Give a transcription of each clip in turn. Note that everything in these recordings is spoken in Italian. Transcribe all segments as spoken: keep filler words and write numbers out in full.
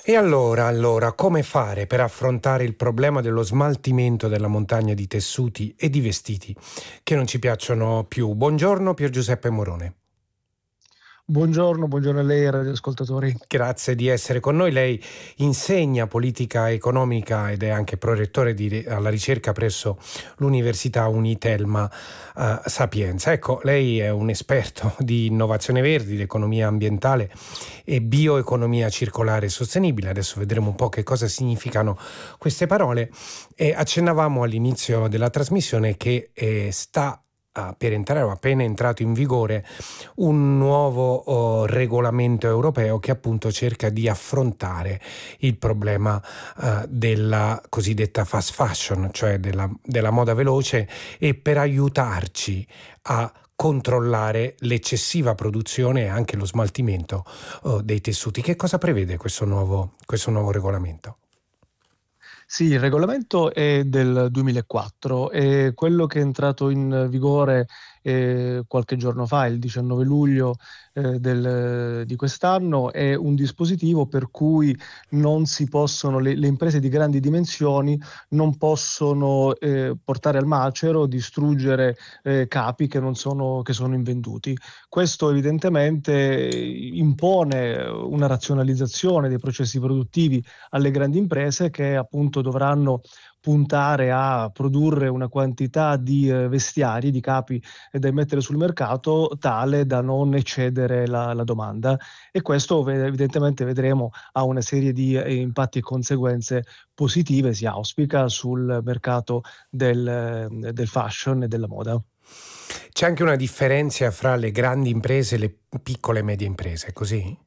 E allora, allora, come fare per affrontare il problema dello smaltimento della montagna di tessuti e di vestiti che non ci piacciono più? Buongiorno Pier Giuseppe Morone. Buongiorno, buongiorno a lei e ai radioascoltatori. Grazie di essere con noi. Lei insegna politica economica ed è anche prorettore di, alla ricerca presso l'Università Unitelma uh, Sapienza. Ecco, lei è un esperto di innovazione verdi, di economia ambientale e bioeconomia circolare e sostenibile. Adesso vedremo un po' che cosa significano queste parole. E accennavamo all'inizio della trasmissione che eh, sta per entrare o appena entrato in vigore un nuovo oh, regolamento europeo che appunto cerca di affrontare il problema uh, della cosiddetta fast fashion, cioè della, della moda veloce, e per aiutarci a controllare l'eccessiva produzione e anche lo smaltimento uh, dei tessuti. Che cosa prevede questo nuovo, questo nuovo regolamento? Sì, il regolamento è del duemilaquattro e quello che è entrato in vigore eh, qualche giorno fa, il diciannove luglio eh, del, di quest'anno, è un dispositivo per cui non si possono, le, le imprese di grandi dimensioni non possono eh, portare al macero, distruggere eh, capi che non sono, che sono invenduti. Questo evidentemente impone una razionalizzazione dei processi produttivi alle grandi imprese che appunto dovranno puntare a produrre una quantità di eh, vestiari, di capi eh, da mettere sul mercato tale da non eccedere la, la domanda, e questo evidentemente vedremo ha una serie di eh, impatti e conseguenze positive, si auspica, sul mercato del, del fashion e della moda. C'è anche una differenza fra le grandi imprese e le piccole e medie imprese, così?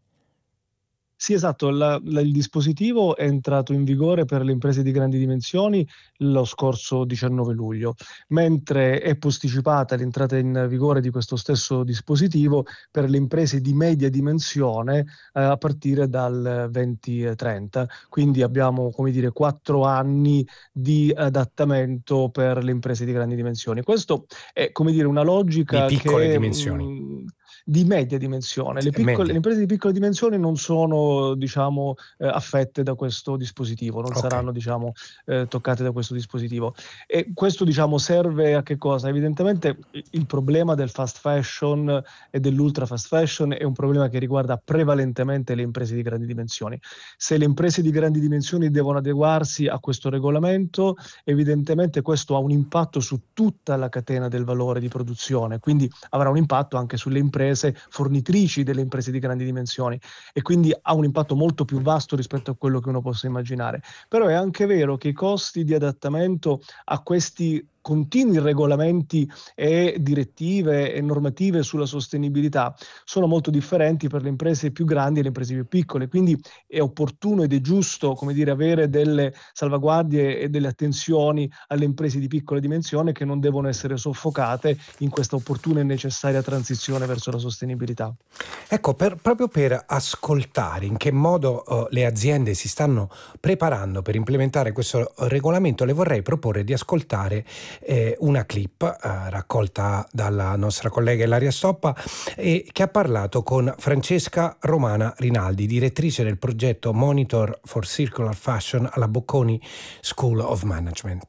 Sì, esatto, la- la- il dispositivo è entrato in vigore per le imprese di grandi dimensioni lo scorso diciannove luglio, mentre è posticipata l'entrata in vigore di questo stesso dispositivo per le imprese di media dimensione eh, a partire dal duemilatrenta. Quindi abbiamo, come dire, quattro anni di adattamento per le imprese di grandi dimensioni. Questo è, come dire, una Di logica piccole che dimensioni. mh, di media dimensione. Le, piccole, le Medie. imprese di piccole dimensioni non sono, diciamo, eh, affette da questo dispositivo, non Ok. saranno, diciamo, eh, toccate da questo dispositivo. E questo, diciamo, serve a che cosa? Evidentemente il problema del fast fashion e dell'ultra fast fashion è un problema che riguarda prevalentemente le imprese di grandi dimensioni. Se le imprese di grandi dimensioni devono adeguarsi a questo regolamento, evidentemente questo ha un impatto su tutta la catena del valore di produzione, quindi avrà un impatto anche sulle imprese fornitrici delle imprese di grandi dimensioni, e quindi ha un impatto molto più vasto rispetto a quello che uno possa immaginare. Però è anche vero che i costi di adattamento a questi continui regolamenti e direttive e normative sulla sostenibilità sono molto differenti per le imprese più grandi e le imprese più piccole, quindi è opportuno ed è giusto, come dire, avere delle salvaguardie e delle attenzioni alle imprese di piccola dimensione che non devono essere soffocate in questa opportuna e necessaria transizione verso la sostenibilità. Ecco, per, proprio per ascoltare in che modo uh, le aziende si stanno preparando per implementare questo regolamento, le vorrei proporre di ascoltare eh, una clip uh, raccolta dalla nostra collega Ilaria Stoppa e che ha parlato con Francesca Romana Rinaldi, direttrice del progetto Monitor for Circular Fashion alla Bocconi School of Management.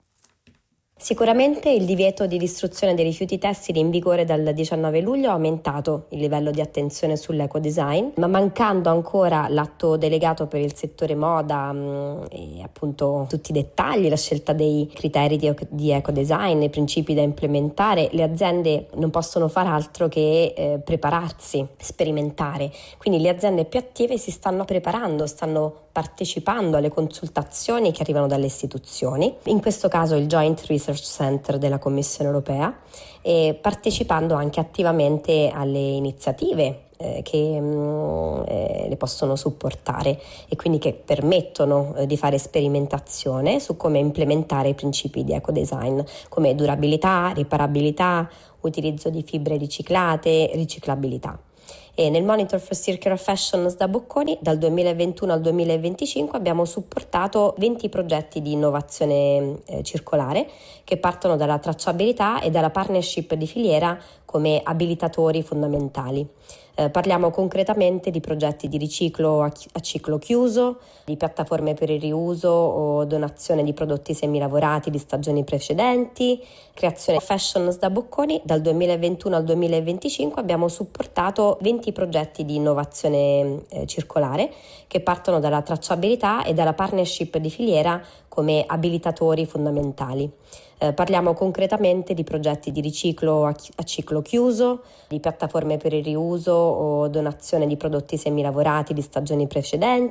Sicuramente il divieto di distruzione dei rifiuti tessili in vigore dal diciannove luglio ha aumentato il livello di attenzione sull'ecodesign, ma mancando ancora l'atto delegato per il settore moda mh, e appunto tutti i dettagli, la scelta dei criteri di, di ecodesign, i principi da implementare, le aziende non possono far altro che eh, prepararsi, sperimentare. Quindi le aziende più attive si stanno preparando, stanno partecipando alle consultazioni che arrivano dalle istituzioni, in questo caso il Joint Research Center della Commissione Europea, e partecipando anche attivamente alle iniziative eh, che mh, eh, le possono supportare e quindi che permettono eh, di fare sperimentazione su come implementare i principi di ecodesign come durabilità, riparabilità, utilizzo di fibre riciclate, riciclabilità. E nel Monitor for Circular Fashion da Bocconi dal duemilaventuno al duemilaventicinque abbiamo supportato venti progetti di innovazione eh, circolare che partono dalla tracciabilità e dalla partnership di filiera come abilitatori fondamentali. Eh, parliamo concretamente di progetti di riciclo a, chi- a ciclo chiuso, di piattaforme per il riuso o donazione di prodotti semilavorati di stagioni precedenti, creazione fashion da bocconi. Dal duemilaventuno al duemilaventicinque abbiamo supportato venti progetti di innovazione eh, circolare che partono dalla tracciabilità e dalla partnership di filiera come abilitatori fondamentali. Eh, parliamo concretamente di progetti di riciclo a, chi- a ciclo chiuso, di piattaforme per il riuso o donazione di prodotti semilavorati di stagioni precedenti.